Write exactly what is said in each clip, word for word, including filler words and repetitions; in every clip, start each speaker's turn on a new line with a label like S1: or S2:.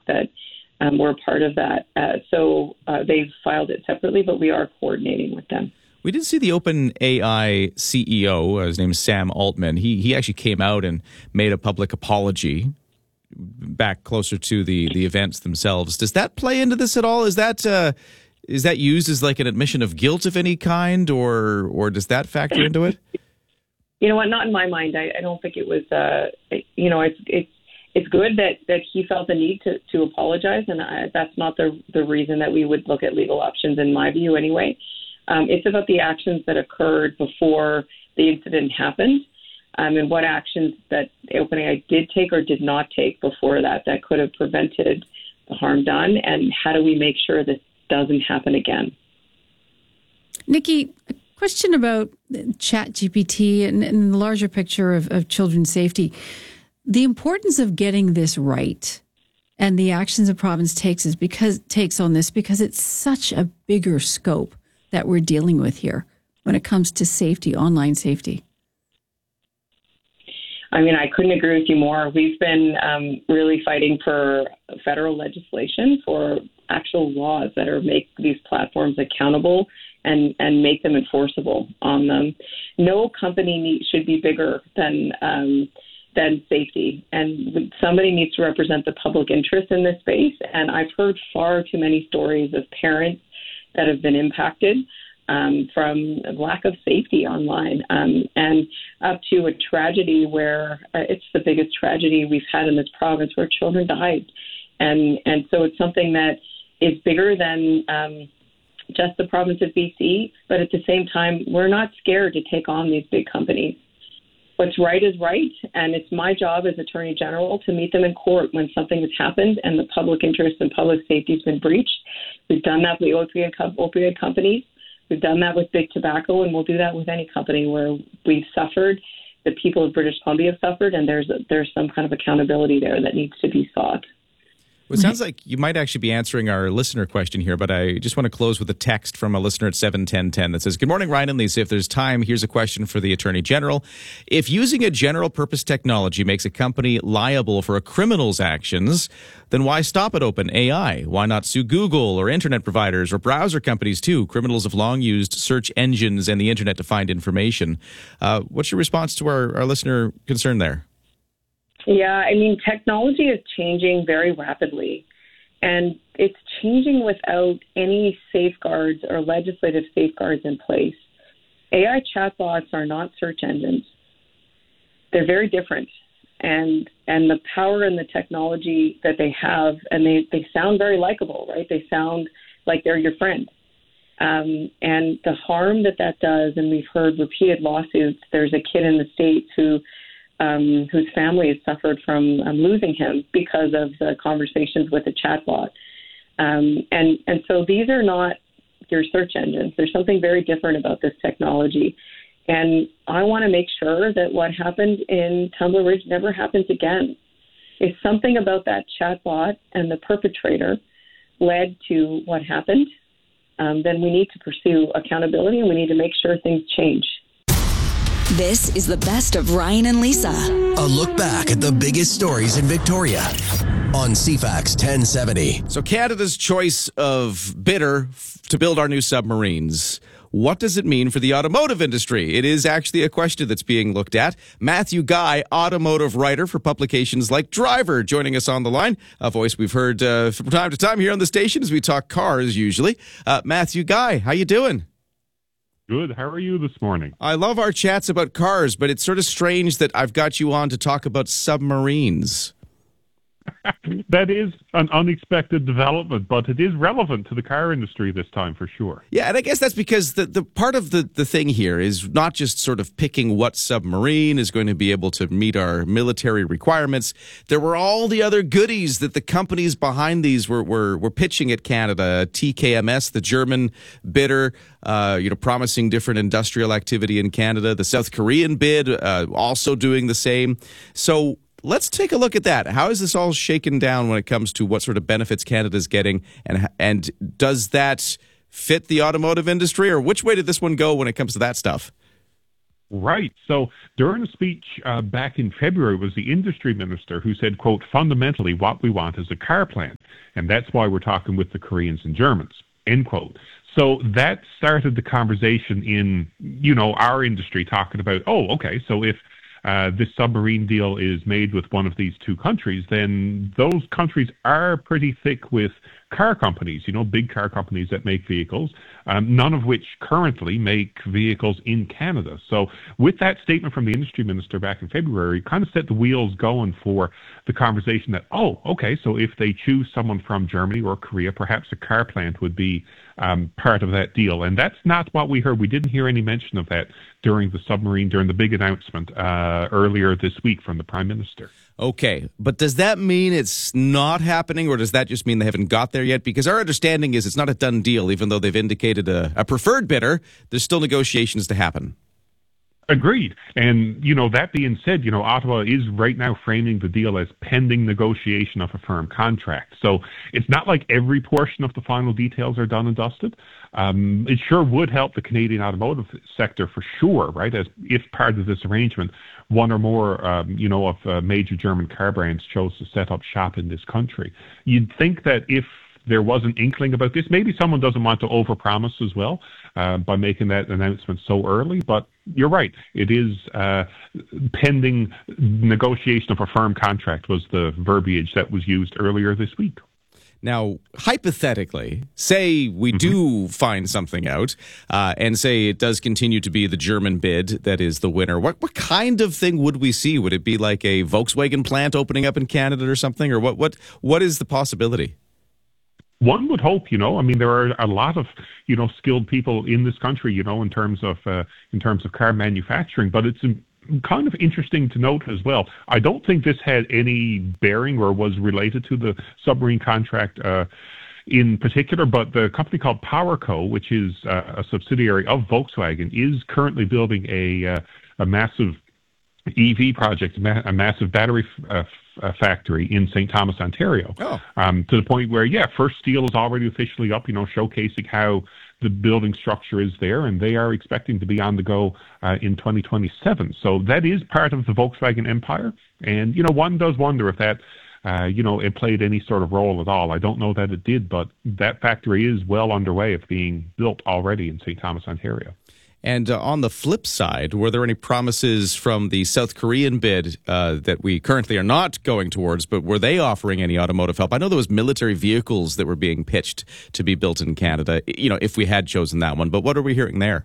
S1: that um, we're part of that. Uh, so uh, they've filed it separately, but we are coordinating with them.
S2: We did see the OpenAI C E O, uh, his name is Sam Altman. He he actually came out and made a public apology back closer to the, the events themselves. Does that play into this at all? Is that uh, is that used as like an admission of guilt of any kind, or or does that factor into it?
S1: You know what? Not in my mind. I, I don't think it was. Uh, you know, it's it's it's good that, that he felt the need to, to apologize, and I, that's not the the reason that we would look at legal options, in my view, anyway. Um, it's about the actions that occurred before the incident happened, um, and what actions that OpenAI did take or did not take before that that could have prevented the harm done, and how do we make sure this doesn't happen again.
S3: Nikki, a question about ChatGPT and, and the larger picture of, of children's safety. The importance of getting this right and the actions the province takes is because takes on this because it's such a bigger scope that we're dealing with here when it comes to safety, online safety.
S1: I mean, I couldn't agree with you more. We've been um, really fighting for federal legislation, for actual laws that are make these platforms accountable and, and make them enforceable on them. No company need, should be bigger than um, than safety, and somebody needs to represent the public interest in this space. And I've heard far too many stories of parents that have been impacted um, from lack of safety online, um, and up to a tragedy where uh, it's the biggest tragedy we've had in this province, where children died. And and so it's something that is bigger than um, just the province of B C, but at the same time, we're not scared to take on these big companies. What's right is right, and it's my job as Attorney General to meet them in court when something has happened and the public interest and public safety has been breached. We've done that with the opioid, opioid companies. We've done that with big tobacco, and we'll do that with any company where we've suffered, the people of British Columbia have suffered, and there's there's some kind of accountability there that needs to be sought.
S2: Well, it sounds like you might actually be answering our listener question here, but I just want to close with a text from a listener at seven ten ten that says, "Good morning, Ryan and Lisa. If there's time, here's a question for the Attorney General. If using a general purpose technology makes a company liable for a criminal's actions, then why stop at OpenAI? Why not sue Google or internet providers or browser companies too? Criminals have long used search engines and the internet to find information." Uh, what's your response to our, our listener concern there?
S1: Yeah, I mean, technology is changing very rapidly, and it's changing without any safeguards or legislative safeguards in place. A I chatbots are not search engines. They're very different, and and the power and the technology that they have, and they, they sound very likable, right? They sound like they're your friend. Um, and the harm that that does, and we've heard repeated lawsuits. There's a kid in the States who Um, whose family has suffered from um, losing him because of the conversations with a chatbot. Um, and, and so these are not your search engines. There's something very different about this technology. And I want to make sure that what happened in Tumbler Ridge never happens again. If something about that chatbot and the perpetrator led to what happened, um, then we need to pursue accountability, and we need to make sure things change.
S4: This is the best of Ryan and Lisa.
S5: A look back at the biggest stories in Victoria on C FAX ten seventy.
S2: So Canada's choice of bidder f- to build our new submarines. What does it mean for the automotive industry? It is actually a question that's being looked at. Matthew Guy, automotive writer for publications like Driver, joining us on the line. A voice we've heard uh, from time to time here on the station as we talk cars usually. Uh, Matthew Guy, how you doing?
S6: Good. How are you this morning?
S2: I love our chats about cars, but it's sort of strange that I've got you on to talk about submarines.
S6: That is an unexpected development, but it is relevant to the car industry this time for sure.
S2: Yeah, and I guess that's because the, the part of the, the thing here is not just sort of picking what submarine is going to be able to meet our military requirements. There were all the other goodies that the companies behind these were were, were pitching at Canada. T K M S, the German bidder, uh, you know, promising different industrial activity in Canada. The South Korean bid uh, also doing the same. So let's take a look at that. How is this all shaken down when it comes to what sort of benefits Canada's getting, and and does that fit the automotive industry, or which way did this one go when it comes to that stuff?
S6: Right. So during a speech uh, back in February, it was the industry minister who said, quote, "Fundamentally, what we want is a car plan." And that's why we're talking with the Koreans and Germans, end quote. So that started the conversation in, you know, our industry talking about, oh, okay, so if uh, this submarine deal is made with one of these two countries, then those countries are pretty thick with car companies, you know, big car companies that make vehicles, um, none of which currently make vehicles in Canada. So with that statement from the industry minister back in February, kind of set the wheels going for the conversation that, oh, okay, so if they choose someone from Germany or Korea, perhaps a car plant would be um, part of that deal. And that's not what we heard. We didn't hear any mention of that during the submarine, during the big announcement uh, earlier this week from the Prime Minister.
S2: Okay, but does that mean it's not happening, or does that just mean they haven't got there yet? Because our understanding is it's not a done deal, even though they've indicated a, a preferred bidder. There's still negotiations to happen.
S6: Agreed. And, you know, that being said, you know, Ottawa is right now framing the deal as pending negotiation of a firm contract. So it's not like every portion of the final details are done and dusted. Um, it sure would help the Canadian automotive sector for sure, right? As if part of this arrangement, one or more, um, you know, of uh, major German car brands chose to set up shop in this country. You'd think that if there was an inkling about this, maybe someone doesn't want to overpromise as well uh, by making that announcement so early. But you're right. It is uh, pending negotiation of a firm contract was the verbiage that was used earlier this week.
S2: Now, hypothetically, say we mm-hmm. do find something out uh, and say it does continue to be the German bid that is the winner. What what kind of thing would we see? Would it be like a Volkswagen plant opening up in Canada or something? Or what what what is the possibility?
S6: One would hope, you know, I mean, there are a lot of, you know, skilled people in this country, you know, in terms of uh, in terms of car manufacturing, but it's kind of interesting to note as well. I don't think this had any bearing or was related to the submarine contract uh, in particular, but the company called PowerCo, which is uh, a subsidiary of Volkswagen, is currently building a uh, a massive E V project, a massive battery uh, f- factory in Saint Thomas, Ontario, oh. um, to the point where, yeah, first steel is already officially up, you know, showcasing how the building structure is there, and they are expecting to be on the go uh, in twenty twenty-seven. So that is part of the Volkswagen empire, and, you know, one does wonder if that, uh, you know, it played any sort of role at all. I don't know that it did, but that factory is well underway of being built already in Saint Thomas, Ontario.
S2: And uh, on the flip side, were there any promises from the South Korean bid uh, that we currently are not going towards, but were they offering any automotive help? I know there was military vehicles that were being pitched to be built in Canada, you know, if we had chosen that one. But what are we hearing there?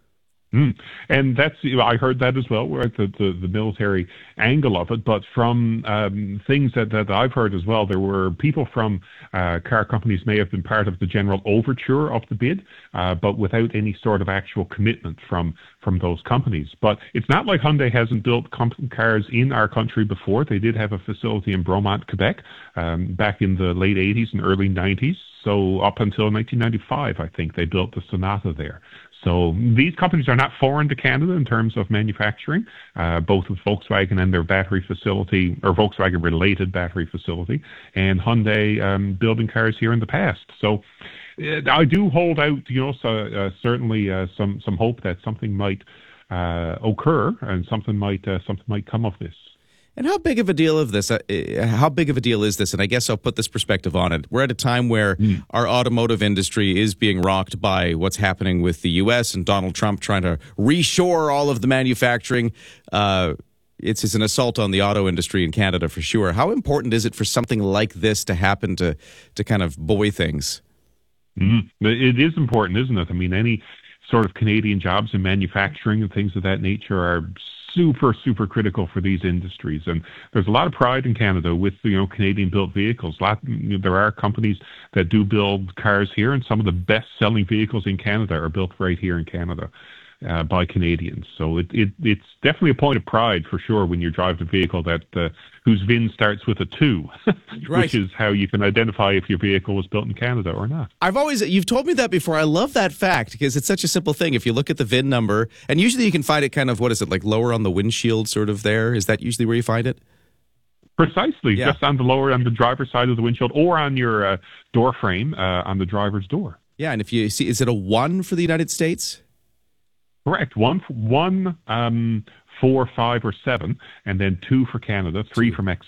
S6: Mm. And that's, you know, I heard that as well, where the, the, the military angle of it. But from um, things that, that I've heard as well, there were people from uh, car companies may have been part of the general overture of the bid, uh, but without any sort of actual commitment from, from those companies. But it's not like Hyundai hasn't built comp- cars in our country before. They did have a facility in Bromont, Quebec, um, back in the late eighties and early nineties. So up until nineteen ninety-five, I think, they built the Sonata there. So these companies are not foreign to Canada in terms of manufacturing, uh, both with Volkswagen and their battery facility, or Volkswagen-related battery facility, and Hyundai um, building cars here in the past. So uh, I do hold out, you know, so, uh, certainly uh, some some hope that something might uh, occur and something might uh, something might come of this.
S2: And how big of a deal of this? Uh, how big of a deal is this? And I guess I'll put this perspective on it. We're at a time where mm. our automotive industry is being rocked by what's happening with the U S and Donald Trump trying to reshore all of the manufacturing. Uh, it's, it's an assault on the auto industry in Canada for sure. How important is it for something like this to happen to to kind of buoy things?
S6: Mm. It is important, isn't it? I mean, any sort of Canadian jobs in manufacturing and things of that nature are super, super critical for these industries. And there's a lot of pride in Canada with, you know, Canadian-built vehicles. A lot, you know, there are companies that do build cars here, and some of the best-selling vehicles in Canada are built right here in Canada uh, by Canadians. So it, it it's definitely a point of pride for sure when you're driving a vehicle that uh, whose V I N starts with a two,
S2: right.
S6: which is how you can identify if your vehicle was built in Canada or not.
S2: I've always, you've told me that before. I love that fact because it's such a simple thing. If you look at the V I N number, and usually you can find it kind of, what is it, like lower on the windshield sort of there? Is that usually where you find it?
S6: Precisely,
S2: yeah.
S6: Just on the lower, on the driver's side of the windshield, or on your uh, door frame uh, on the driver's door.
S2: Yeah, and if you see, is it a one for the United States?
S6: Correct. One, one, um, four, five, or seven, and then two for Canada, three for Mexico.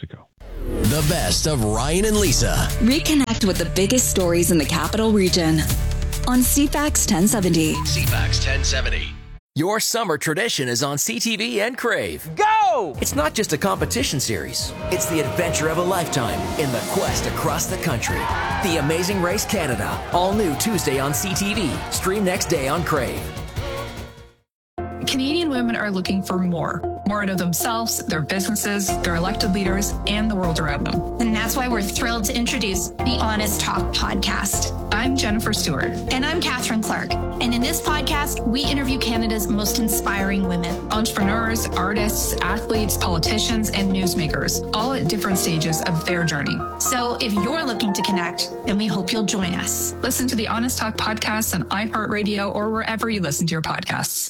S5: The best of Ryan and Lisa.
S4: Reconnect with the biggest stories in the capital region on C FAX ten seventy.
S5: C FAX ten seventy. Your summer tradition is on C T V and Crave.
S7: Go!
S5: It's not just a competition series. It's the adventure of a lifetime in the quest across the country. The Amazing Race Canada. All new Tuesday on C T V. Stream next day on Crave.
S8: Canadian women are looking for more. More out of themselves, their businesses, their elected leaders, and the world around them.
S9: And that's why we're thrilled to introduce the Honest Talk podcast.
S8: I'm Jennifer Stewart.
S9: And I'm Catherine Clark. And in this podcast, we interview Canada's most inspiring women.
S8: Entrepreneurs, artists, athletes, politicians, and newsmakers, all at different stages of their journey.
S9: So if you're looking to connect, then we hope you'll join us.
S8: Listen to the Honest Talk podcast on iHeartRadio or wherever you listen to your podcasts.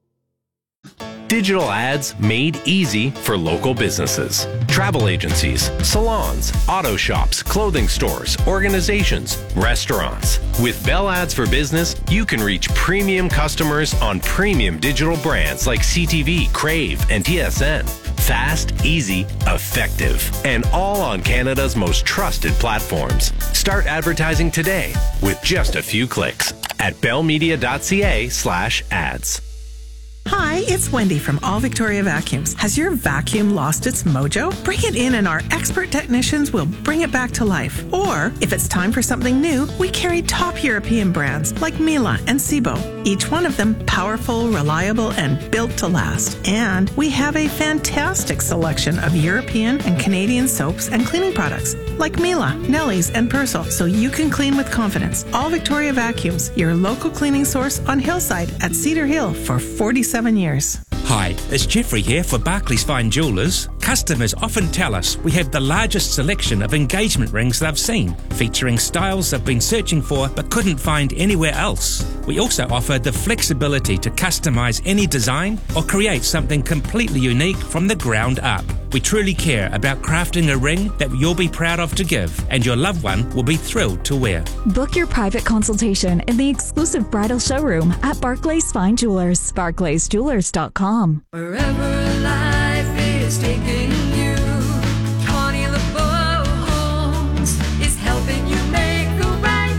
S10: Digital ads made easy for local businesses. Travel agencies, salons, auto shops, clothing stores, organizations, restaurants. With Bell Ads for Business, you can reach premium customers on premium digital brands like C T V, Crave, and T S N. Fast, easy, effective, and all on Canada's most trusted platforms. Start advertising today with just a few clicks at bellmedia.ca slash ads.
S11: Hi, it's Wendy from All Victoria Vacuums. Has your vacuum lost its mojo? Bring it in and our expert technicians will bring it back to life. Or, if it's time for something new, we carry top European brands like Miele and Sebo. Each one of them powerful, reliable, and built to last. And we have a fantastic selection of European and Canadian soaps and cleaning products like Miele, Nelly's, and Persil, so you can clean with confidence. All Victoria Vacuums, your local cleaning source on Hillside at Cedar Hill for forty-seven years.
S12: Hi, it's Jeffrey here for Barclays Fine Jewellers. Customers often tell us we have the largest selection of engagement rings they've seen, featuring styles they've been searching for but couldn't find anywhere else. We also offer the flexibility to customise any design or create something completely unique from the ground up. We truly care about crafting a ring that you'll be proud of to give, and your loved one will be thrilled to wear.
S13: Book your private consultation in the exclusive bridal showroom at Barclays Fine Jewellers. barclays jewellers dot com.
S14: Wherever life is taking you, Connie LeBeau Homes is helping you make the right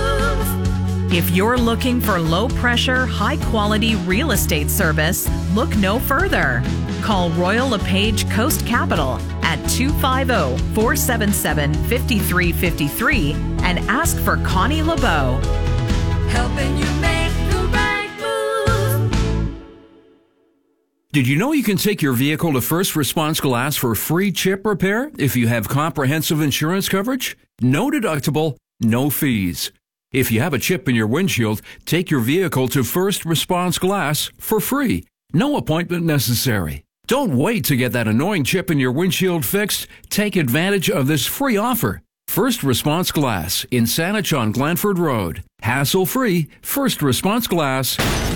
S14: move.
S15: If you're looking for low-pressure, high-quality real estate service, look no further. Call Royal LePage Coast Capital at two five zero, four seven seven, five three five three and ask for Connie LeBeau.
S14: Helping you make the right move.
S16: Did you know you can take your vehicle to First Response Glass for free chip repair if you have comprehensive insurance coverage? No deductible, no fees. If you have a chip in your windshield, take your vehicle to First Response Glass for free. No appointment necessary. Don't wait to get that annoying chip in your windshield fixed. Take advantage of this free offer. First Response Glass in Saanich on Glanford Road. Hassle-free, First Response Glass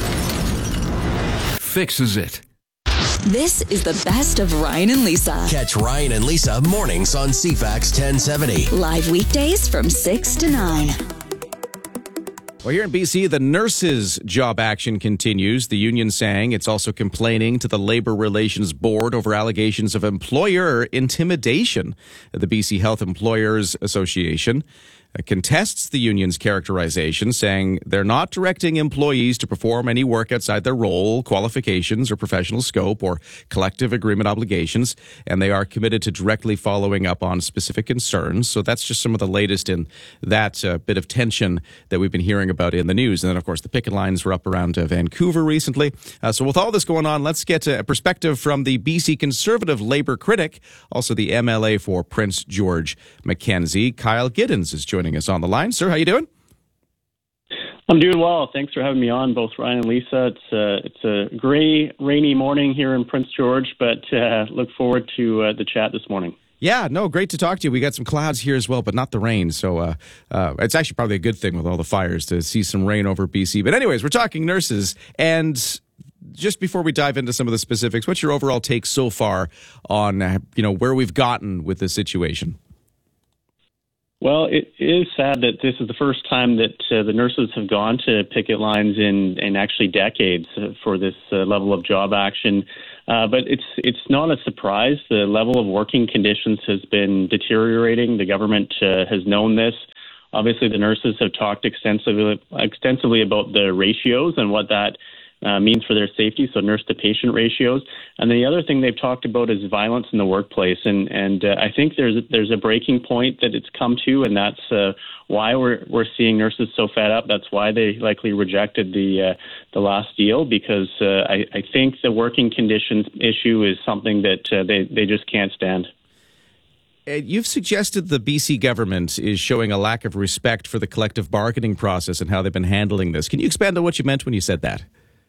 S16: fixes it.
S4: This is the best of Ryan and Lisa.
S5: Catch Ryan and Lisa mornings on C FAX ten seventy.
S4: Live weekdays from six to nine.
S2: Well, here in B C, the nurses' job action continues. The union saying it's also complaining to the Labor Relations Board over allegations of employer intimidation. The B C Health Employers Association contests the union's characterization, saying they're not directing employees to perform any work outside their role, qualifications, or professional scope, or collective agreement obligations, and they are committed to directly following up on specific concerns. So that's just some of the latest in that uh, bit of tension that we've been hearing about in the news. And then, of course, the picket lines were up around uh, Vancouver recently. Uh, so with all this going on, let's get a perspective from the B C Conservative Labour critic, also the M L A for Prince George Mackenzie. Kyle Giddens is joining us on the line. Sir, how you doing?
S17: I'm doing well. Thanks for having me on, both Ryan and Lisa. It's a, it's a gray, rainy morning here in Prince George, but uh, look forward to uh, the chat this morning.
S2: Yeah, no, great to talk to you. We got some clouds here as well, but not the rain. So uh, uh, it's actually probably a good thing with all the fires to see some rain over B C. But anyways, we're talking nurses. And just before we dive into some of the specifics, what's your overall take so far on uh, you know where we've gotten with this situation?
S17: Well, it is sad that this is the first time that uh, the nurses have gone to picket lines in, in actually decades uh, for this uh, level of job action. Uh, but it's it's not a surprise. The level of working conditions has been deteriorating. The government uh, has known this. Obviously, the nurses have talked extensively extensively about the ratios and what that Uh, means for their safety, so nurse-to-patient ratios. And the other thing they've talked about is violence in the workplace. And and uh, I think there's there's a breaking point that it's come to, and that's uh, why we're we're seeing nurses so fed up. That's why they likely rejected the uh, the last deal, because uh, I, I think the working conditions issue is something that uh, they they just can't stand.
S2: You've suggested the B C government is showing a lack of respect for the collective bargaining process and how they've been handling this. Can you expand on what you meant when you said that?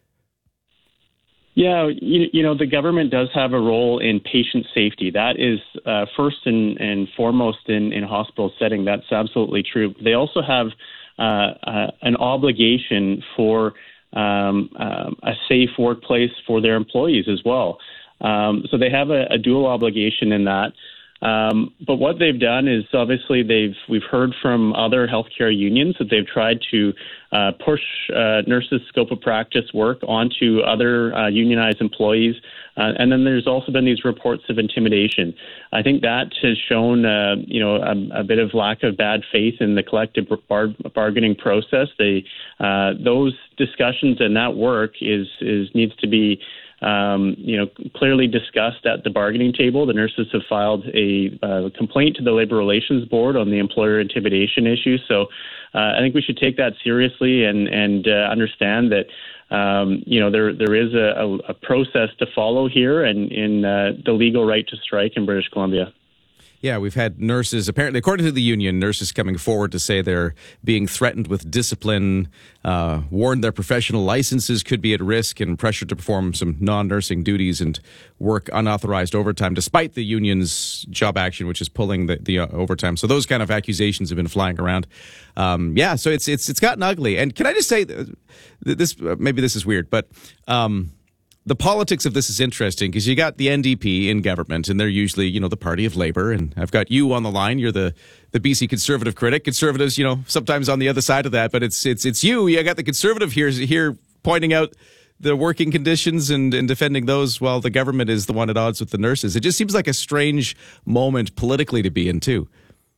S17: Yeah, you, you know, the government does have a role in patient safety. That is uh, first and, and foremost in, in a hospital setting. That's absolutely true. They also have uh, uh, an obligation for um, um, a safe workplace for their employees as well. Um, so they have a, a dual obligation in that. Um, but what they've done is obviously they've we've heard from other healthcare unions that they've tried to uh, push uh, nurses' scope of practice work onto other uh, unionized employees. Uh, and then there's also been these reports of intimidation. I think that has shown, uh, you know, a, a bit of lack of bad faith in the collective bar- bargaining process. They, uh, those discussions and that work is is needs to be Um, you know, clearly discussed at the bargaining table. The nurses have filed a uh, complaint to the Labor Relations Board on the employer intimidation issue. So uh, I think we should take that seriously and and uh, understand that um, you know there there is a, a, a process to follow here, and in uh, the legal right to strike in British Columbia.
S2: Yeah, we've had nurses, apparently, according to the union, nurses coming forward to say they're being threatened with discipline, uh, warned their professional licenses could be at risk, and pressured to perform some non-nursing duties and work unauthorized overtime, despite the union's job action, which is pulling the, the uh, overtime. So those kind of accusations have been flying around. Um, yeah, so it's it's it's gotten ugly. And can I just say, this maybe this is weird, but... Um, The politics of this is interesting because you got the N D P in government, and they're usually, you know, the party of labor. And I've got you on the line. You're the, the B C conservative critic. Conservatives, you know, sometimes on the other side of that, but it's it's it's you. You got the conservative here here pointing out the working conditions and, and defending those, while the government is the one at odds with the nurses. It just seems like a strange moment politically to be in too.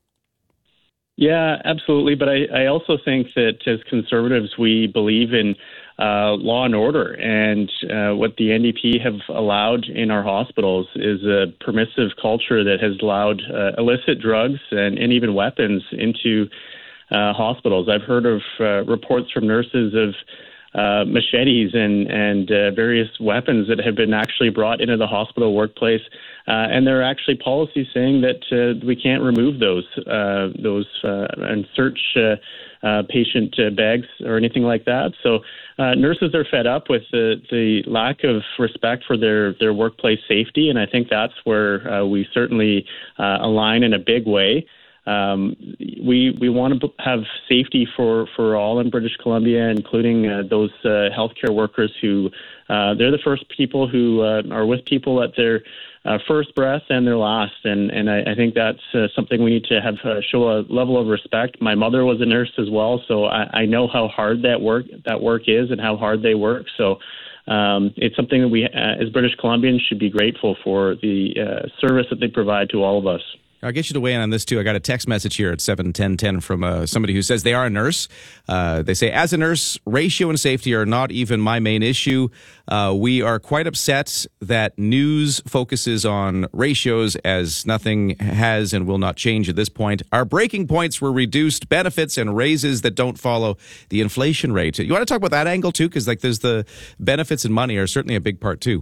S17: Yeah, absolutely. But I, I also think that as conservatives, we believe in uh, law and order. And uh, what the N D P have allowed in our hospitals is a permissive culture that has allowed uh, illicit drugs and, and even weapons into uh, hospitals. I've heard of uh, reports from nurses of uh, machetes and, and uh, various weapons that have been actually brought into the hospital workplace. Uh, and there are actually policies saying that uh, we can't remove those uh, those uh, and search uh, uh, patient uh, bags or anything like that. So uh, nurses are fed up with the, the lack of respect for their, their workplace safety, and I think that's where uh, we certainly uh, align in a big way. Um, we we want to have safety for, for all in British Columbia, including uh, those uh, healthcare workers who uh, they're the first people who uh, are with people at their uh, first breath and their last, and and I, I think that's uh, something we need to have uh, show a level of respect. My mother was a nurse as well, so I, I know how hard that work that work is and how hard they work. So. Um, it's something that we, uh, as British Columbians, should be grateful for the uh, service that they provide to all of us.
S2: I'll get you to weigh in on this, too. I got a text message here at seven ten ten from uh, somebody who says they are a nurse. Uh, they say, as a nurse, ratio and safety are not even my main issue. Uh, we are quite upset that news focuses on ratios as nothing has and will not change at this point. Our breaking points were reduced benefits and raises that don't follow the inflation rate. You want to talk about that angle, too? Because like, there's the benefits and money are certainly a big part, too.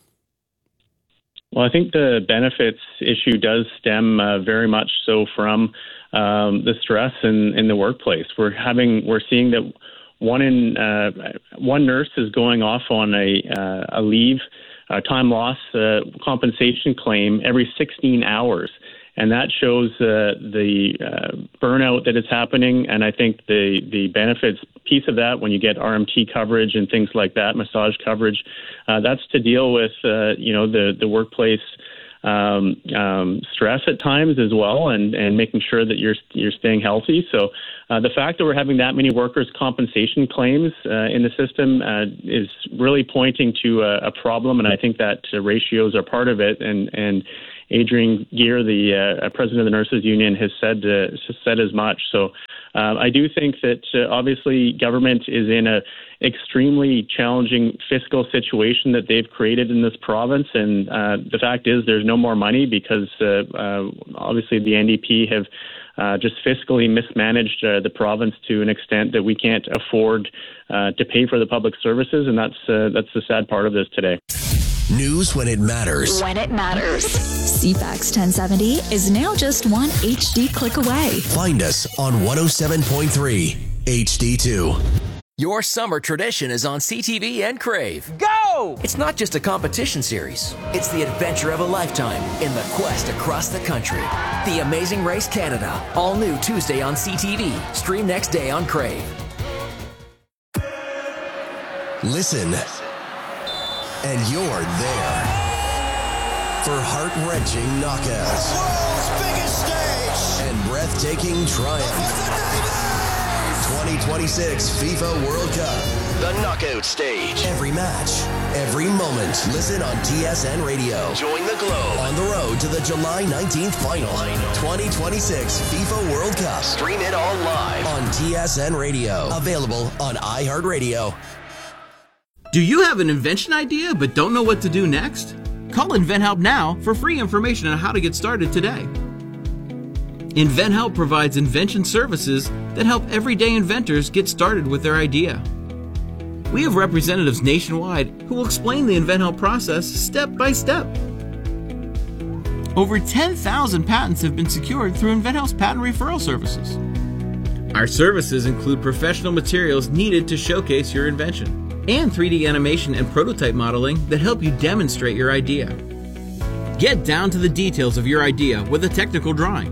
S17: Well, I think the benefits issue does stem uh, very much so from um, the stress in, in the workplace. We're having, we're seeing that one in uh, one nurse is going off on a uh, a leave, a time loss uh, compensation claim every sixteen hours. And that shows uh, the uh, burnout that is happening. And I think the, the benefits piece of that, when you get R M T coverage and things like that, massage coverage, uh, that's to deal with, uh, you know, the, the workplace um, um, stress at times as well, and, and making sure that you're you're staying healthy. So uh, the fact that we're having that many workers' compensation claims uh, in the system uh, is really pointing to a, a problem, and I think that uh, ratios are part of it. And and Adrian Gear, the uh, president of the Nurses Union, has said uh, said as much. So uh, I do think that uh, obviously government is in a extremely challenging fiscal situation that they've created in this province, and uh, the fact is there's no more money because uh, uh, obviously the N D P have uh, just fiscally mismanaged uh, the province to an extent that we can't afford uh, to pay for the public services, and that's uh, that's the sad part of this today.
S7: News when it matters.
S4: When it matters. C FAX ten seventy is now just one H D click away.
S7: Find us on one oh seven point three H D two.
S5: Your summer tradition is on C T V and Crave. Go! It's not just a competition series. It's the adventure of a lifetime in the quest across the country. The Amazing Race Canada. All new Tuesday on C T V. Stream next day on Crave.
S7: Listen, and you're there for heart-wrenching knockouts.
S14: The world's biggest stage.
S7: And breathtaking triumph. twenty twenty-six FIFA World Cup. The knockout stage. Every match, every moment. Listen on T S N Radio. Join the Globe on the road to the July nineteenth final. twenty twenty-six FIFA World Cup. Stream it all live on T S N Radio. Available on iHeartRadio.
S18: Do you have an invention idea but don't know what to do next? Call InventHelp now for free information on how to get started today. InventHelp provides invention services that help everyday inventors get started with their idea. We have representatives nationwide who will explain the InventHelp process step by step. Over ten thousand patents have been secured through InventHelp's patent referral services. Our services include professional materials needed to showcase your invention, and three D animation and prototype modeling that help you demonstrate your idea. Get down to the details of your idea with a technical drawing.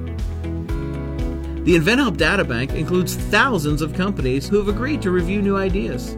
S18: The InventHelp Databank includes thousands of companies who have agreed to review new ideas.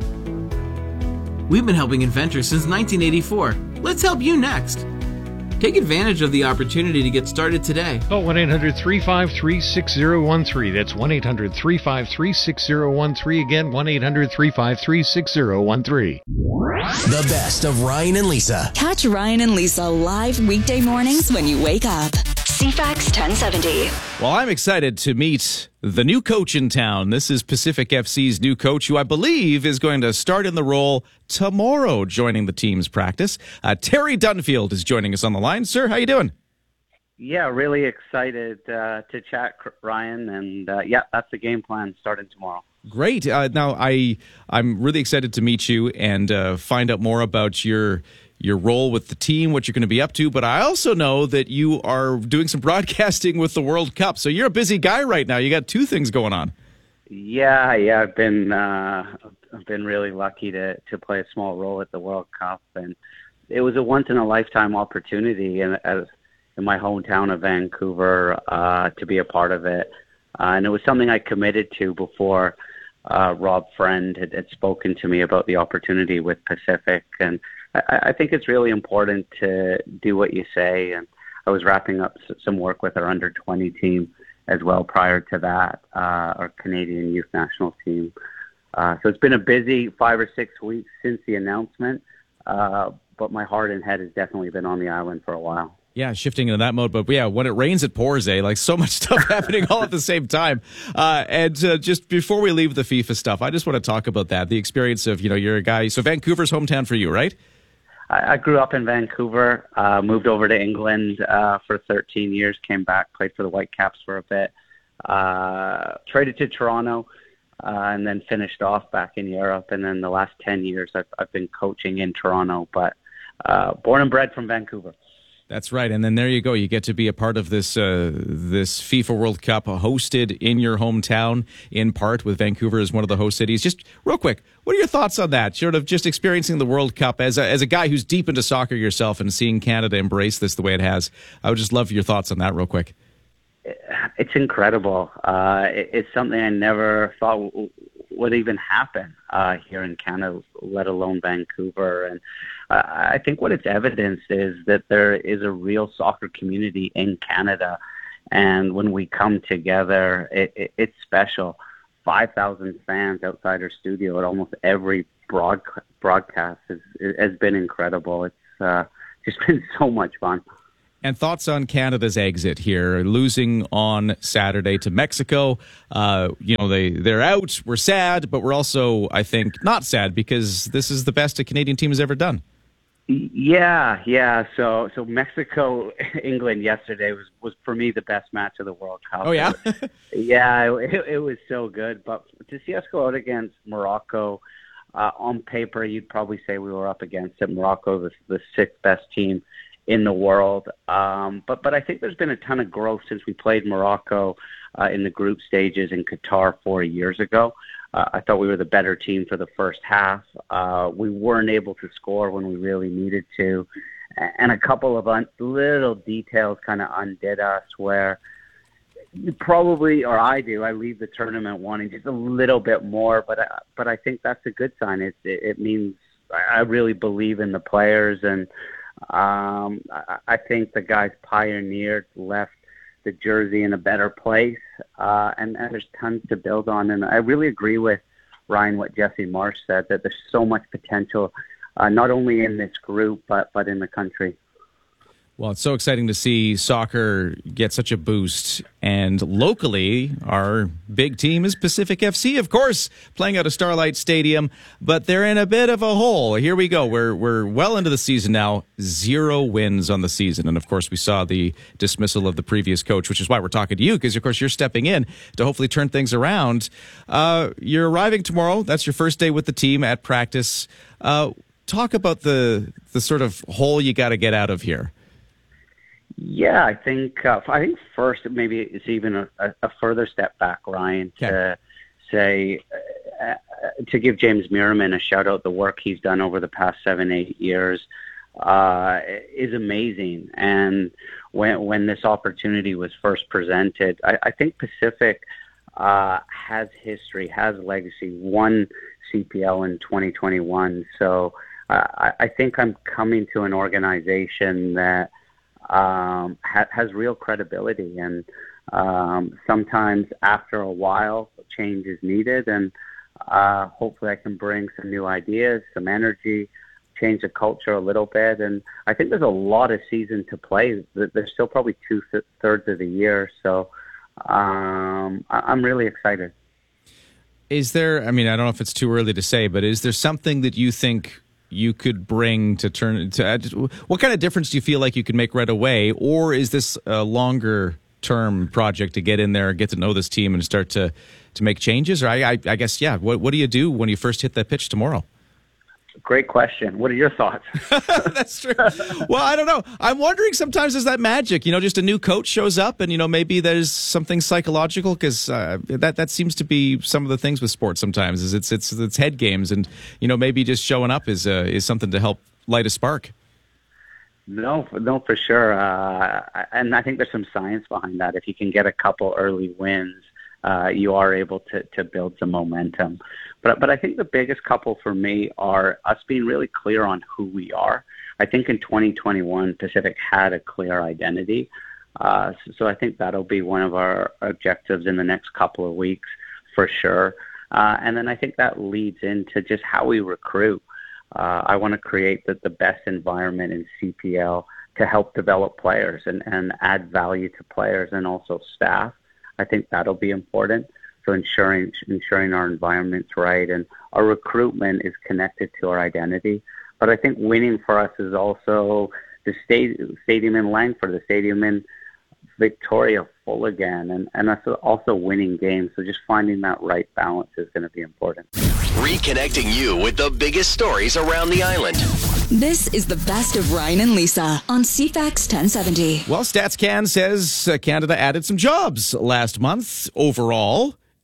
S18: We've been helping inventors since nineteen eighty-four. Let's help you next. Take advantage of the opportunity to get started today.
S19: Call one eight hundred three five three six zero one three. That's one eight hundred three five three six zero one three. Again, one eight hundred three five three six zero one three.
S7: The best of Ryan and Lisa.
S4: Catch Ryan and Lisa live weekday mornings when you wake up. C FAX ten seventy.
S2: Well, I'm excited to meet the new coach in town. This is Pacific F C's new coach, who I believe is going to start in the role tomorrow, joining the team's practice. Uh, Terry Dunfield is joining us on the line. Sir, how you doing?
S20: Yeah, really excited uh, to chat, Ryan. And uh, yeah, that's the game plan starting tomorrow.
S2: Great. Uh, now, I, I'm really excited to meet you and uh, find out more about your your role with the team, what you're going to be up to. But I also know that you are doing some broadcasting with the World Cup. So you're a busy guy right now. You got two things going on.
S20: Yeah, yeah. I've been uh, I've been really lucky to to play a small role at the World Cup, and it was a once in a lifetime opportunity in, as, in my hometown of Vancouver uh, to be a part of it. Uh, and it was something I committed to before uh, Rob Friend had, had spoken to me about the opportunity with Pacific. And I, I think it's really important to do what you say. And I was wrapping up some work with our under twenty team as well prior to that, uh, our Canadian youth national team. Uh, so it's been a busy five or six weeks since the announcement, uh, but my heart and head has definitely been on the island for a while.
S2: Yeah, shifting into that mode. But yeah, when it rains, it pours, eh? Like so much stuff happening all at the same time. Uh, and uh, just before we leave the FIFA stuff, I just want to talk about that. The experience of, you know, you're a guy. So Vancouver's hometown for you, right?
S20: I, I grew up in Vancouver, uh, moved over to England uh, for thirteen years, came back, played for the Whitecaps for a bit, uh, traded to Toronto, uh, and then finished off back in Europe. And then the last ten years, I've, I've been coaching in Toronto, but uh, born and bred from Vancouver.
S2: That's right, and then there you go. You get to be a part of this uh, this FIFA World Cup hosted in your hometown, in part with Vancouver as one of the host cities. Just real quick, what are your thoughts on that? Sort of just experiencing the World Cup as a, as a guy who's deep into soccer yourself and seeing Canada embrace this the way it has. I would just love your thoughts on that real quick.
S20: It's incredible. Uh, it, it's something I never thought w- would even happen uh, here in Canada, let alone Vancouver. And uh, I think what it's evidenced is that there is a real soccer community in Canada. And when we come together, it, it, it's special. five thousand fans outside our studio at almost every broad, broadcast has, has been incredible. It's uh, just been so much fun.
S2: And thoughts on Canada's exit here, losing on Saturday to Mexico. Uh, you know, they, they're out. We're sad, but we're also, I think, not sad because this is the best a Canadian team has ever done.
S20: Yeah, yeah. So, so Mexico, England yesterday was, was for me the best match of the World Cup.
S2: Oh yeah,
S20: yeah. It, it was so good. But to see us go out against Morocco, uh, on paper, you'd probably say we were up against it. Morocco, the, the sixth best team in the world. Um, but but I think there's been a ton of growth since we played Morocco uh, in the group stages in Qatar four years ago. Uh, I thought we were the better team for the first half. Uh, we weren't able to score when we really needed to. And a couple of un- little details kind of undid us where you probably, or I do, I leave the tournament wanting just a little bit more. But I, but I think that's a good sign. It, it, it means I really believe in the players. And um, I, I think the guys pioneered, left the jersey in a better place, uh, and, and there's tons to build on. And I really agree with Ryan what Jesse Marsh said, that there's so much potential, uh, not only in this group but but in the country.
S2: Well, it's so exciting to see soccer get such a boost. And locally, our big team is Pacific F C, of course, playing out of Starlight Stadium. But they're in a bit of a hole. Here we go. We're we're well into the season now. Zero wins on the season. And, of course, we saw the dismissal of the previous coach, which is why we're talking to you, because, of course, you're stepping in to hopefully turn things around. Uh, you're arriving tomorrow. That's your first day with the team at practice. Uh, talk about the the sort of hole you got to get out of here.
S20: Yeah, I think uh, I think first maybe it's even a, a further step back, Ryan, to okay. say uh, to give James Merriman a shout out. The work he's done over the past seven, eight years uh, is amazing. And when when this opportunity was first presented, I, I think Pacific uh, has history, has legacy, won C P L in twenty twenty-one. So uh, I, I think I'm coming to an organization that Um, ha- has real credibility, and um, sometimes after a while, change is needed, and uh, hopefully I can bring some new ideas, some energy, change the culture a little bit. And I think there's a lot of season to play. There's still probably two th- thirds of the year, so um, I- I'm really excited.
S2: Is there, I mean, I don't know if it's too early to say, but is there something that you think you could bring to turn to add, what kind of difference do you feel like you could make right away, or is this a longer term project to get in there, get to know this team, and start to to make changes? Or I, I, I guess, yeah. What what do you do when you first hit that pitch tomorrow?
S20: Great question. What are your thoughts?
S2: That's true. Well, I don't know. I'm wondering sometimes is that magic, you know, just a new coach shows up and, you know, maybe there's something psychological, because uh, that, that seems to be some of the things with sports sometimes is it's, it's, it's head games, and, you know, maybe just showing up is, uh, is something to help light a spark.
S20: No, no, for sure. Uh, and I think there's some science behind that. If you can get a couple early wins, uh, you are able to, to build some momentum. But but I think the biggest couple for me are us being really clear on who we are. I think in twenty twenty-one, Pacific had a clear identity. Uh, so, so I think that'll be one of our objectives in the next couple of weeks for sure. Uh, and then I think that leads into just how we recruit. Uh, I want to create the, the best environment in C P L to help develop players and, and add value to players and also staff. I think that'll be important. So ensuring ensuring our environment's right and our recruitment is connected to our identity. But I think winning for us is also the stadium, stadium in Langford, the stadium in Victoria full again, and, and also winning games. So just finding that right balance is going to be important.
S7: Reconnecting you with the biggest stories around the island.
S4: This is the best of Ryan and Lisa on C FAX ten seventy.
S2: Well, StatsCan says uh, Canada added some jobs last month overall.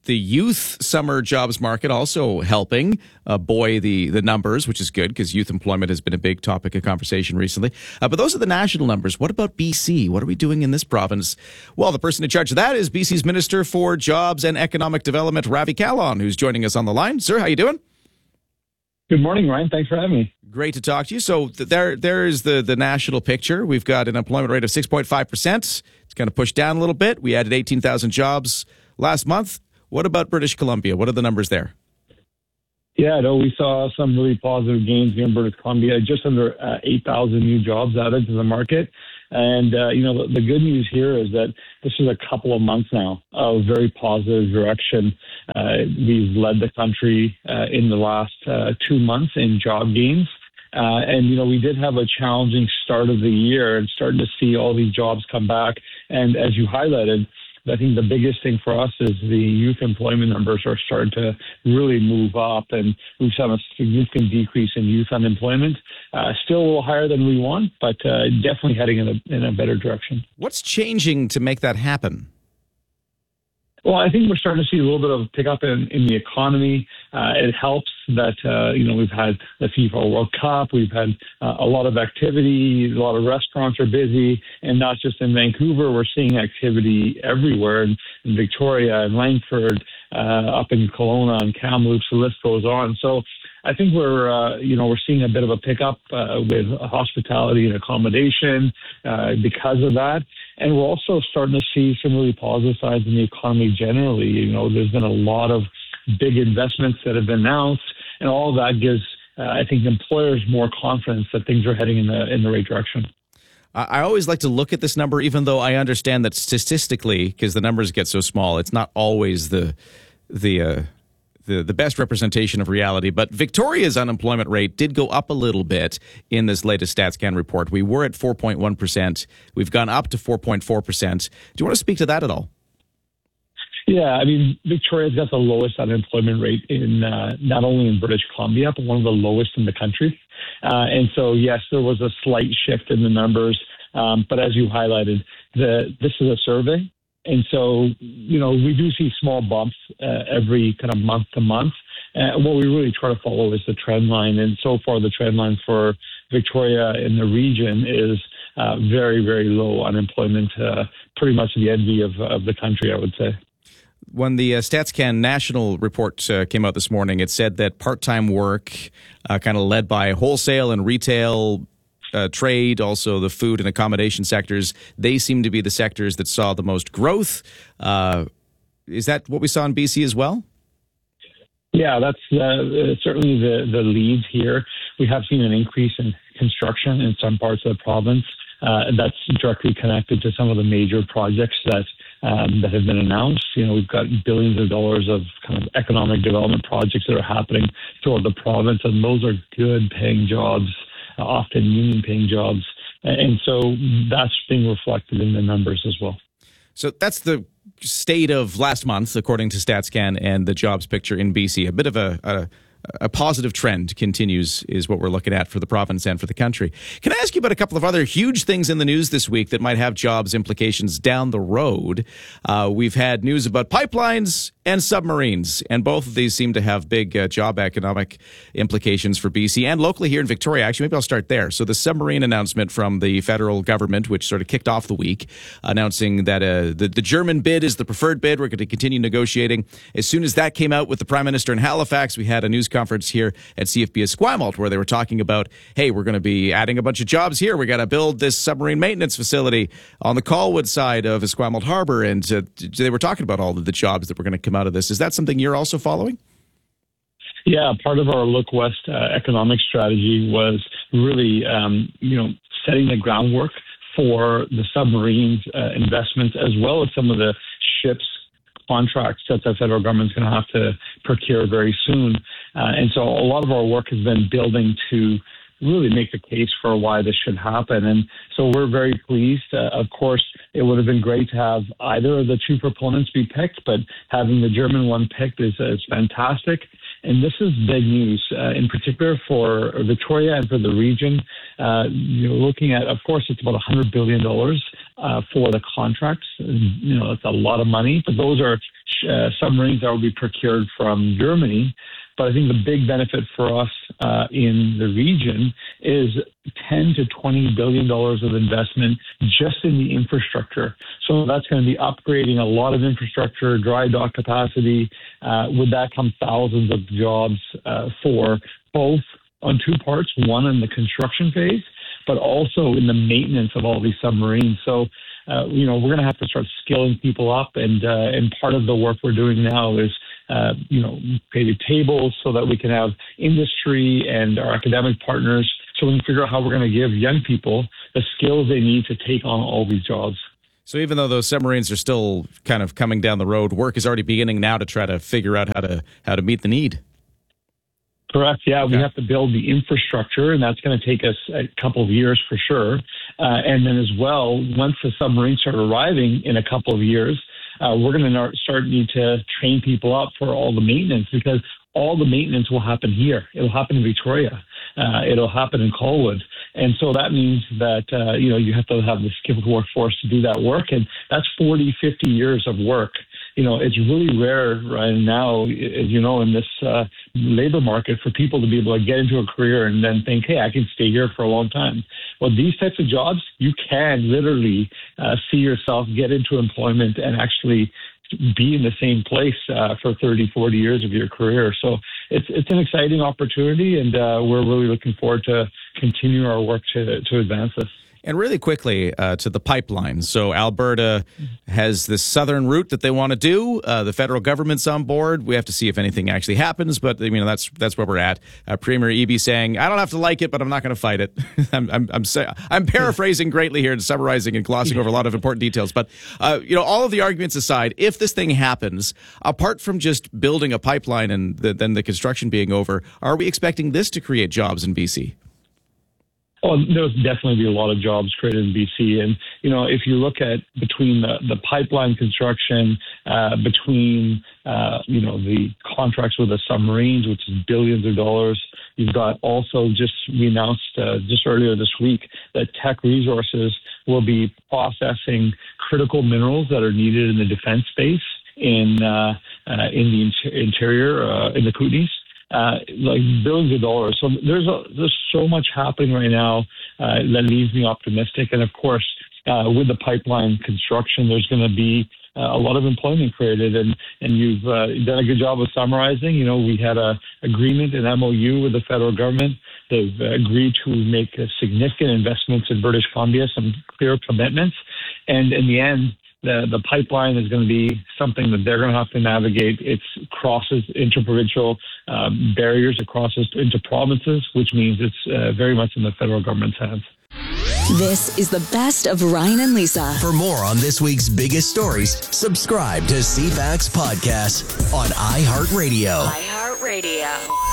S2: the youth summer jobs market also helping uh, buoy the, the numbers, which is good because youth employment has been a big topic of conversation recently. Uh, but those are the national numbers. What about B C? What are we doing in this province? Well, the person in charge of that is B C's Minister for Jobs and Economic Development, Ravi Kahlon, who's joining us on the line. Sir, how you doing?
S21: Good morning, Ryan. Thanks for having me.
S2: Great to talk to you. So th- there, there is the, the national picture. We've got an employment rate of six point five percent. It's kind of pushed down a little bit. We added eighteen thousand jobs last month. What about British Columbia? What are the numbers there?
S21: Yeah, no, we saw some really positive gains here in British Columbia. Just under uh, eight thousand new jobs added to the market. And, uh, you know, the, the good news here is that this is a couple of months now of very positive direction. Uh, we've led the country uh, in the last uh, two months in job gains. Uh, and, you know, we did have a challenging start of the year and starting to see all these jobs come back. And as you highlighted, I think the biggest thing for us is the youth employment numbers are starting to really move up, and we've seen a significant decrease in youth unemployment. Uh, still a little higher than we want, but uh, definitely heading in a, in a better direction.
S2: What's changing to make that happen?
S21: Well, I think we're starting to see a little bit of pickup in, in the economy. Uh, it helps that, uh, you know, we've had the FIFA World Cup. We've had uh, a lot of activity. A lot of restaurants are busy. And not just in Vancouver, we're seeing activity everywhere in, in Victoria and Langford, uh, up in Kelowna and Kamloops. The list goes on. So I think we're, uh, you know, we're seeing a bit of a pickup uh, with hospitality and accommodation uh, because of that. And we're also starting to see some really positive signs in the economy generally. You know, there's been a lot of big investments that have been announced, and all of that gives, uh, I think, employers more confidence that things are heading in the in the right direction.
S2: I always like to look at this number, even though I understand that statistically, because the numbers get so small, it's not always the the uh, the the best representation of reality. But Victoria's unemployment rate did go up a little bit in this latest StatsCan report. We were at four point one percent. We've gone up to four point four percent. Do you want to speak to that at all?
S21: Yeah, I mean, Victoria's got the lowest unemployment rate in uh, not only in British Columbia, but one of the lowest in the country. Uh, and so, yes, there was a slight shift in the numbers. Um, but as you highlighted, the this is a survey. And so, you know, we do see small bumps uh, every kind of month to month. Uh, what we really try to follow is the trend line. And so far, the trend line for Victoria in the region is uh, very, very low unemployment, uh, pretty much the envy of, of the country, I would say.
S2: When the uh, StatsCan national report uh, came out this morning, it said that part-time work, uh, kind of led by wholesale and retail, uh, trade, also the food and accommodation sectors, they seem to be the sectors that saw the most growth. Uh, is that what we saw in B C as well?
S21: Yeah, that's uh, certainly the, the lead here. We have seen an increase in construction in some parts of the province. Uh, that's directly connected to some of the major projects that um, that have been announced. You know, we've got billions of dollars of kind of economic development projects that are happening throughout the province, and those are good paying jobs, uh, often union paying jobs. And so that's being reflected in the numbers as well.
S2: So that's the state of last month, according to StatsCan and the jobs picture in B C. A bit of a, a A positive trend continues is what we're looking at for the province and for the country. Can I ask you about a couple of other huge things in the news this week that might have jobs implications down the road? Uh, we've had news about pipelines and submarines, and both of these seem to have big uh, job economic implications for B C and locally here in Victoria. Actually, maybe I'll start there. So the submarine announcement from the federal government, which sort of kicked off the week, announcing that uh, the, the German bid is the preferred bid. We're going to continue negotiating. As soon as that came out with the Prime Minister in Halifax, we had a news conference here at C F B Esquimalt where they were talking about, hey, we're going to be adding a bunch of jobs here. We got to build this submarine maintenance facility on the Colwood side of Esquimalt Harbor. And uh, they were talking about all of the jobs that were going to come out of this. Is that something you're also following?
S21: Yeah, part of our Look West uh, economic strategy was really, um, you know, setting the groundwork for the submarines uh, investments as well as some of the ships contracts that the federal government's going to have to procure very soon. Uh, and so a lot of our work has been building to really make the case for why this should happen. And so we're very pleased. Uh, of course, it would have been great to have either of the two proponents be picked, but having the German one picked is, is fantastic. And this is big news, uh, in particular for Victoria and for the region. Uh, you're looking at, of course, it's about one hundred billion dollars uh, for the contracts. You know, that's a lot of money, but those are uh, submarines that will be procured from Germany. But I think the big benefit for us uh, in the region is ten to twenty billion dollars of investment just in the infrastructure. So that's going to be upgrading a lot of infrastructure, dry dock capacity. Uh, with that come thousands of jobs uh, for both on two parts, one in the construction phase, but also in the maintenance of all these submarines. So, uh, you know, we're going to have to start skilling people up. And, uh, and part of the work we're doing now is, uh, you know, created tables so that we can have industry and our academic partners so we can figure out how we're going to give young people the skills they need to take on all these jobs.
S2: So even though those submarines are still kind of coming down the road, work is already beginning now to try to figure out how to how to meet the need.
S21: Correct. Yeah,
S2: okay.
S21: We have to build the infrastructure, and that's going to take us a couple of years for sure. Uh, and then as well, once the submarines start arriving in a couple of years, uh, we're going to start need to train people up for all the maintenance, because all the maintenance will happen here. It'll happen in Victoria. Uh, it'll happen in Colwood. And so that means that, uh, you know, you have to have the skilled workforce to do that work. And that's forty, fifty years of work. You know, it's really rare right now, as you know, in this uh, labor market for people to be able to get into a career and then think, hey, I can stay here for a long time. Well, these types of jobs, you can literally uh, see yourself get into employment and actually be in the same place uh, for thirty, forty years of your career. So it's it's an exciting opportunity, and uh, we're really looking forward to continue our work to, to advance this.
S2: And really quickly uh, to the pipeline. So Alberta has this southern route that they want to do. Uh, the federal government's on board. We have to see if anything actually happens, but you know that's that's where we're at. Uh, Premier Eby saying, "I don't have to like it, but I'm not going to fight it." I'm I'm I'm, say, I'm paraphrasing greatly here and summarizing and glossing over a lot of important details. But uh, you know, all of the arguments aside, if this thing happens, apart from just building a pipeline and the, then the construction being over, are we expecting this to create jobs in B C?
S21: Oh, there's definitely be a lot of jobs created in B C. And, you know, if you look at between the, the pipeline construction, uh, between, uh, you know, the contracts with the submarines, which is billions of dollars, you've got also just, we announced uh, just earlier this week that Teck Resources will be processing critical minerals that are needed in the defense space in, uh, uh, in the inter- interior, uh, in the Kootenays. Uh, like billions of dollars. So there's a, there's so much happening right now uh, that leaves me optimistic. And of course, uh, with the pipeline construction, there's going to be uh, a lot of employment created. And and you've uh, done a good job of summarizing. You know, we had a agreement, an M O U with the federal government. They've agreed to make a significant investments in British Columbia, some clear commitments, and in the end, The, the pipeline is going to be something that they're going to have to navigate. It crosses interprovincial um, barriers, it crosses into provinces, which means it's uh, very much in the federal government's hands.
S4: This is the best of Ryan and Lisa.
S7: For more on this week's biggest stories, subscribe to C FAX Podcast on iHeartRadio.
S4: iHeartRadio.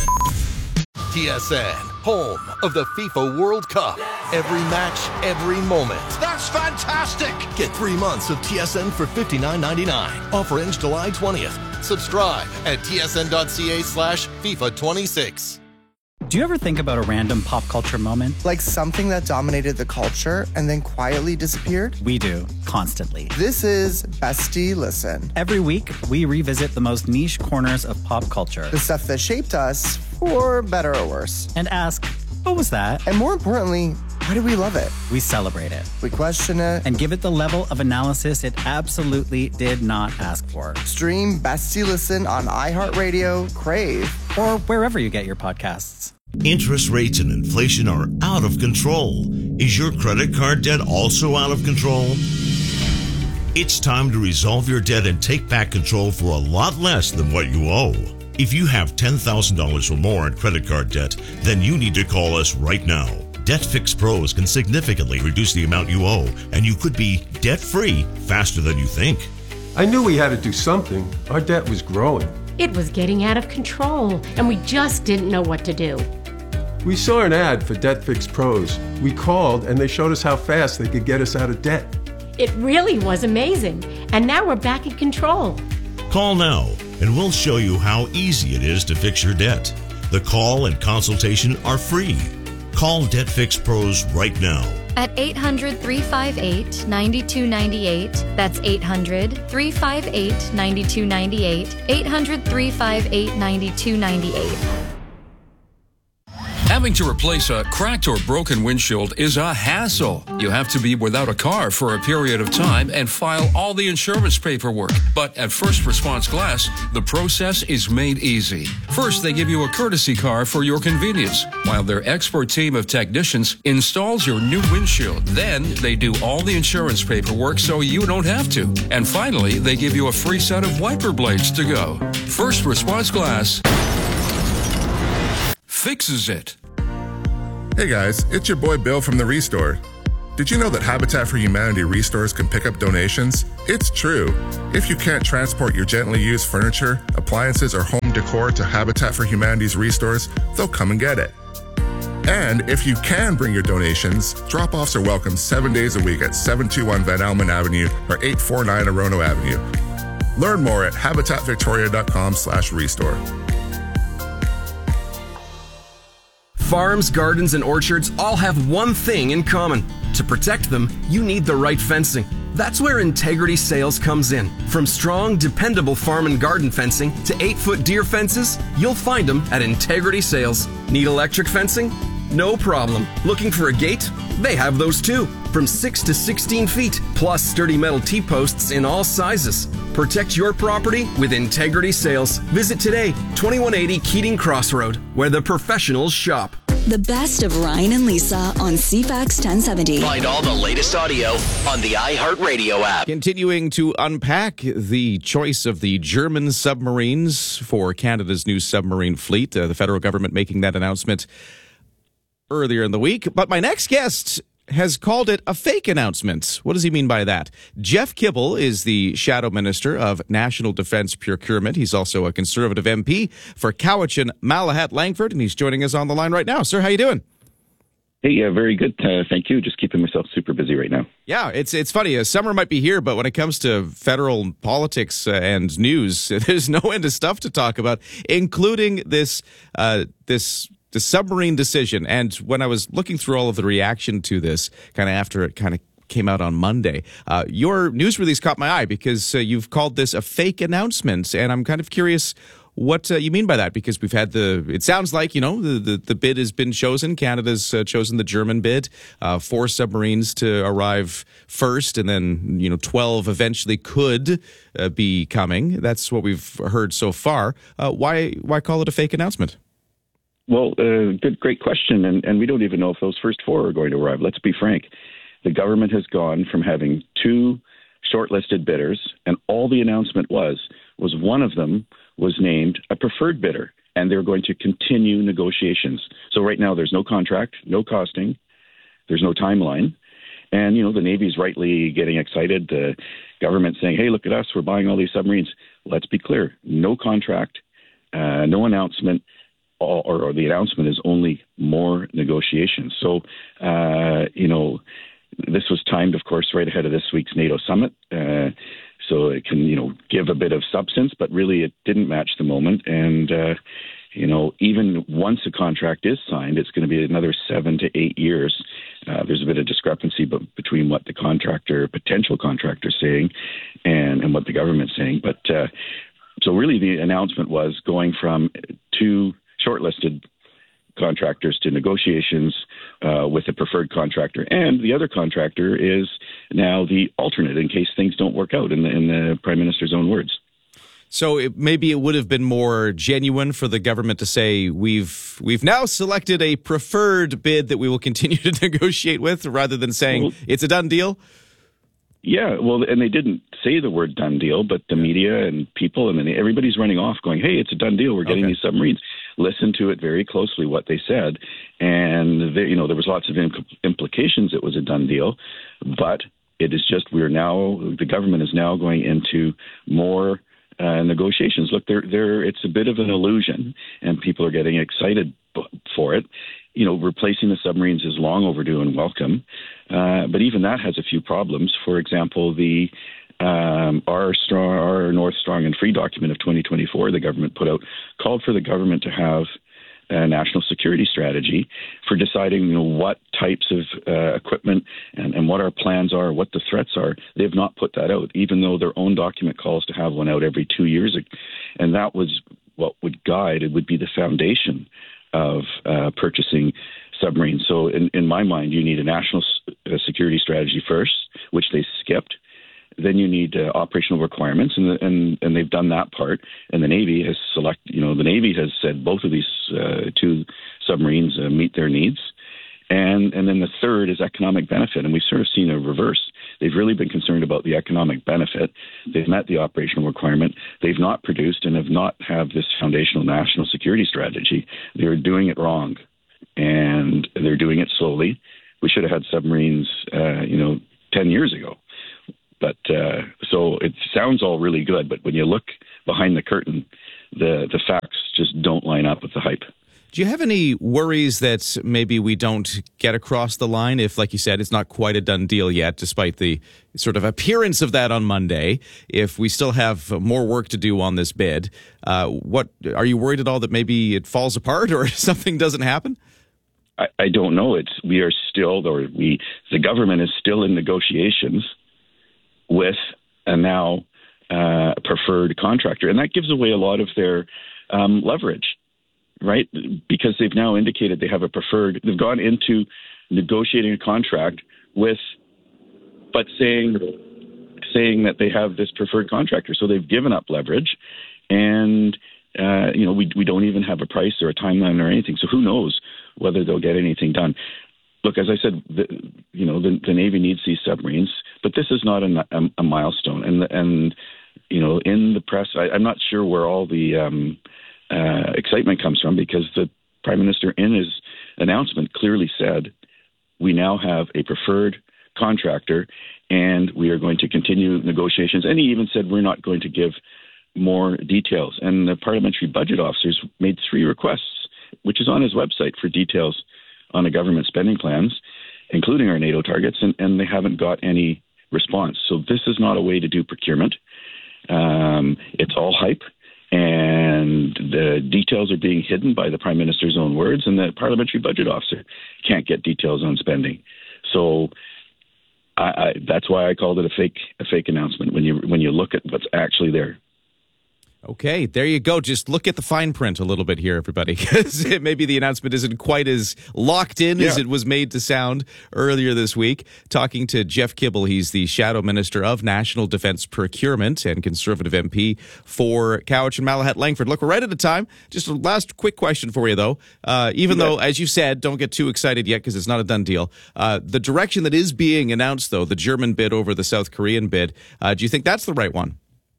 S3: T S N, home of the FIFA World Cup. Every match, every moment.
S14: That's fantastic!
S3: Get three months of T S N for fifty-nine ninety-nine. Offer ends July twentieth. Subscribe at tsn.ca slash FIFA 26.
S22: Do you ever think about a random pop culture moment?
S23: Like something that dominated the culture and then quietly disappeared?
S22: We do, constantly.
S23: This is Bestie Listen.
S22: Every week, we revisit the most niche corners of pop culture.
S23: The stuff that shaped us, for better or worse.
S22: And ask, what was that?
S23: And more importantly, why do we love it?
S22: We celebrate it.
S23: We question it.
S22: And give it the level of analysis it absolutely did not ask for.
S23: Stream Bestie Listen on iHeartRadio, Crave,
S22: or wherever you get your podcasts.
S24: Interest rates and inflation are out of control. Is your credit card debt also out of control? It's time to resolve your debt and take back control for a lot less than what you owe. If you have ten thousand dollars or more in credit card debt, then you need to call us right now. DebtFix Pros can significantly reduce the amount you owe, and you could be debt-free faster than you think.
S25: I knew we had to do something. Our debt was growing.
S26: It was getting out of control, and we just didn't know what to do.
S25: We saw an ad for DebtFix Pros. We called, and they showed us how fast they could get us out of debt.
S26: It really was amazing, and now we're back in control.
S24: Call now, and we'll show you how easy it is to fix your debt. The call and consultation are free. Call Debt Fix Pros right now.
S1: At eight hundred, three five eight, nine two nine eight. That's eight hundred, three five eight, nine two nine eight. eight hundred, three five eight, nine two nine eight.
S6: Having to replace a cracked or broken windshield is a hassle. You have to be without a car for a period of time and file all the insurance paperwork. But at First Response Glass, the process is made easy. First, they give you a courtesy car for your convenience, while their expert team of technicians installs your new windshield. Then, they do all the insurance paperwork so you don't have to. And finally, they give you a free set of wiper blades to go. First Response Glass fixes it.
S8: Hey guys, it's your boy Bill from the Restore. Did you know that Habitat for Humanity Restores can pick up donations? It's true. If you can't transport your gently used furniture, appliances, or home decor to Habitat for Humanity's Restores, they'll come and get it. And if you can bring your donations, drop-offs are welcome seven days a week at seven two one Van Almen Avenue or eight four nine Orono Avenue. Learn more at habitat victoria dot com slash restore.
S9: Farms, gardens, and orchards all have one thing in common. To protect them, you need the right fencing. That's where Integrity Sales comes in. From strong, dependable farm and garden fencing to eight-foot deer fences, you'll find them at Integrity Sales. Need electric fencing? No problem. Looking for a gate? They have those too. From six to sixteen feet, plus sturdy metal T-posts in all sizes. Protect your property with Integrity Sales. Visit today, twenty-one eighty Keating Crossroad, where the professionals shop.
S4: The best of Ryan and Lisa on C FAX ten seventy.
S7: Find all the latest audio on the iHeartRadio app.
S2: Continuing to unpack the choice of the German submarines for Canada's new submarine fleet. Uh, the federal government making that announcement earlier in the week. But my next guest has called it a fake announcement. What does he mean by that? Jeff Kibble is the Shadow Minister of National Defence Procurement. He's also a Conservative M P for Cowichan, Malahat, Langford, and he's joining us on the line right now. Sir, how you doing?
S10: Hey, yeah, very good. Uh, thank you. Just keeping myself super busy right now.
S2: Yeah, it's it's funny. Uh, summer might be here, but when it comes to federal politics uh, and news, there's no end of stuff to talk about, including this uh, this. The submarine decision. And when I was looking through all of the reaction to this, kind of after it kind of came out on Monday, uh, your news release caught my eye because uh, you've called this a fake announcement. And I'm kind of curious what uh, you mean by that, because we've had the, it sounds like, you know, the, the, the bid has been chosen. Canada's uh, chosen the German bid, uh, four submarines to arrive first, and then, you know, twelve eventually could uh, be coming. That's what we've heard so far. Uh, why, why call it a fake announcement?
S10: Well, uh, good, great question, and, and we don't even know if those first four are going to arrive. Let's be frank. The government has gone from having two shortlisted bidders, and all the announcement was, was one of them was named a preferred bidder, and they're going to continue negotiations. So right now there's no contract, no costing, there's no timeline, and, you know, the Navy's rightly getting excited. The government saying, hey, look at us, we're buying all these submarines. Let's be clear, no contract, uh, no announcement, Or, or the announcement is only more negotiations. So, uh, you know, this was timed, of course, right ahead of this week's NATO summit. Uh, so it can, you know, give a bit of substance, but really it didn't match the moment. And, uh, you know, even once a contract is signed, it's going to be another seven to eight years. Uh, there's a bit of discrepancy b- between what the contractor, potential contractor, is saying and, and what the government's saying. But uh, so really the announcement was going from two shortlisted contractors to negotiations uh, with a preferred contractor, and the other contractor is now the alternate in case things don't work out, in the, in the Prime Minister's own words.
S2: So it, maybe it would have been more genuine for the government to say we've we've now selected a preferred bid that we will continue to negotiate with, rather than saying well, it's a done deal.
S10: Yeah, well, and they didn't say the word done deal, but the media and people and then everybody's running off going, hey, it's a done deal. We're getting okay. these submarines. Listen to it very closely, what they said. And, there, you know, there was lots of imp- implications it was a done deal, but it is just we're now, the government is now going into more uh, negotiations. Look, they're, they're, it's a bit of an illusion, and people are getting excited for it. You know, replacing the submarines is long overdue and welcome. Uh, but even that has a few problems. For example, the um, our strong, our North Strong and Free document of twenty twenty-four, the government put out, called for the government to have uh, national security strategy for deciding, you know, what types of uh, equipment and, and what our plans are, what the threats are. They've not put that out, even though their own document calls to have one out every two years. And that was what would guide, it would be the foundation of uh, purchasing submarines. So in, in my mind, you need a national uh, security strategy first, which they skipped. Then you need uh, operational requirements, and, the, and and they've done that part. And the Navy has select, you know, the Navy has said both of these uh, two submarines uh, meet their needs. And and then the third is economic benefit, and we've sort of seen a reverse. They've really been concerned about the economic benefit. They've met the operational requirement. They've not produced and have not have this foundational national security strategy. They're doing it wrong, and they're doing it slowly. We should have had submarines, uh, you know, ten years ago. But uh, so it sounds all really good, but when you look behind the curtain, the the facts just don't line up with the hype.
S2: Do you have any worries that maybe we don't get across the line if, like you said, it's not quite a done deal yet, despite the sort of appearance of that on Monday? If we still have more work to do on this bid, uh, what are you worried at all that maybe it falls apart or something doesn't happen?
S10: I, I don't know. It's we are still, or we the government is still in negotiations with a now uh, preferred contractor. And that gives away a lot of their um, leverage, right? Because they've now indicated they have a preferred, they've gone into negotiating a contract with, but saying, saying that they have this preferred contractor. So they've given up leverage, and, uh, you know, we, we don't even have a price or a timeline or anything. So who knows whether they'll get anything done. Look, as I said, the, you know, the, the Navy needs these submarines, but this is not a, a, a milestone. And, and, you know, in the press, I, I'm not sure where all the um, uh, excitement comes from, because the Prime Minister in his announcement clearly said, we now have a preferred contractor and we are going to continue negotiations. And he even said, we're not going to give more details. And the parliamentary budget officers made three requests, which is on his website, for details on the government spending plans, including our NATO targets, and, and they haven't got any response. So this is not a way to do procurement. Um, it's all hype, and the details are being hidden by the Prime Minister's own words, and the parliamentary budget officer can't get details on spending. So I, I, that's why I called it a fake a fake announcement when you when you look at what's actually there.
S2: Okay, there you go. Just look at the fine print a little bit here, everybody, because maybe the announcement isn't quite as locked in yeah. as it was made to sound earlier this week. Talking to Jeff Kibble, he's the Shadow Minister of National Defence Procurement and Conservative M P for Cowichan and Malahat Langford. Look, we're right at the time. Just a last quick question for you, though. Uh, even yeah. though, as you said, don't get too excited yet because it's not a done deal. Uh, the direction that is being announced, though, the German bid over the South Korean bid, uh, do you think that's the right one?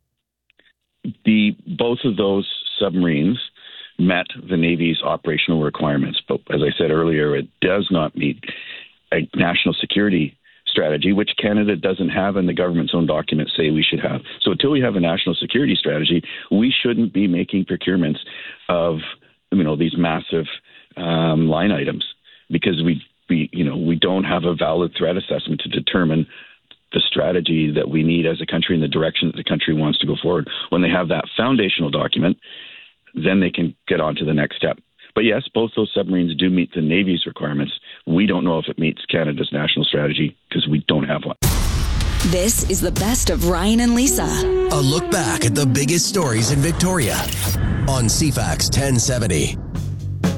S10: The both of those submarines met the Navy's operational requirements, but as I said earlier, it does not meet a national security strategy, which Canada doesn't have, and the government's own documents say we should have. So until we have a national security strategy, we shouldn't be making procurements of, you know, these massive um, line items, because we, we, you know, we don't have a valid threat assessment to determine the strategy that we need as a country and the direction that the country wants to go forward. When they have that foundational document, then they can get on to the next step. But yes, both those submarines do meet the Navy's requirements. We don't know if it meets Canada's national strategy because we don't have one.
S4: This is the best of Ryan and Lisa.
S7: A look back at the biggest stories in Victoria on C FAX ten seventy.